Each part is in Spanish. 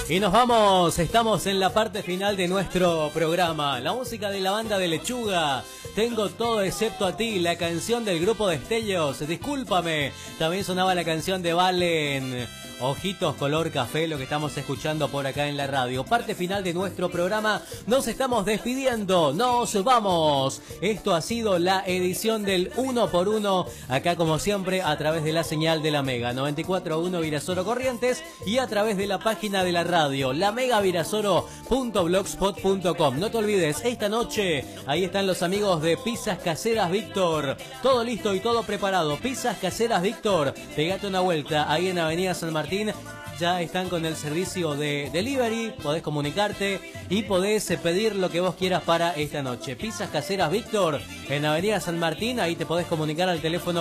Y nos vamos, estamos en la parte final de nuestro programa. La música de la banda de Lechuga, Tengo todo excepto a ti, la canción del grupo Destellos, Discúlpame. También sonaba la canción de Valen, Ojitos color café, lo que estamos escuchando por acá en la radio. Parte final de nuestro programa, nos estamos despidiendo, nos vamos. Esto ha sido la edición del 1x1, acá como siempre a través de la señal de la Mega 94.1 Virasoro Corrientes y a través de la página de la radio, lamegavirasoro.blogspot.com. No te olvides, esta noche ahí están los amigos de Pizzas Caseras Víctor, todo listo y todo preparado. Pizzas Caseras Víctor, pegate una vuelta ahí en Avenida San Martín. Ya están con el servicio de delivery, podés comunicarte y podés pedir lo que vos quieras para esta noche. Pizzas Caseras Víctor en Avenida San Martín, ahí te podés comunicar al teléfono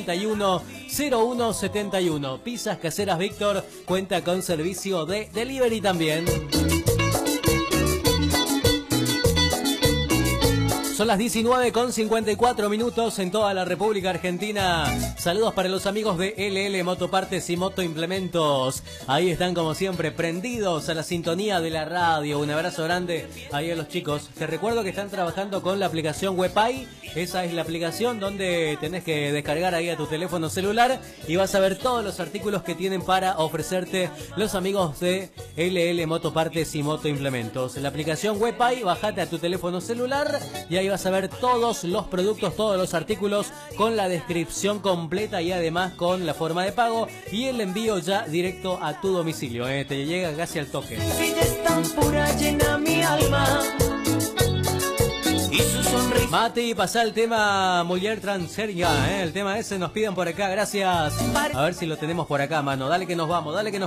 410171. Pizzas Caseras Víctor cuenta con servicio de delivery también. Son las 19:54 en toda la República Argentina. Saludos para los amigos de LL Motopartes y Motoimplementos. Ahí están como siempre prendidos a la sintonía de la radio. Un abrazo grande ahí a los chicos. Te recuerdo que están trabajando con la aplicación WebAI. Esa es la aplicación donde tenés que descargar ahí a tu teléfono celular y vas a ver todos los artículos que tienen para ofrecerte los amigos de LL Motopartes y Motoimplementos. La aplicación WebAI, bajate a tu teléfono celular y ahí vas a ver todos los productos, todos los artículos con la descripción completa y además con la forma de pago y el envío ya directo a tu domicilio. Te llega casi al toque. Ella es tan pura, llena mi alma. Y su sonrisa. Mati, pasá el tema Mujer Transeria, el tema ese nos piden por acá, gracias. A ver si lo tenemos por acá, mano. Dale que nos vamos, dale que nos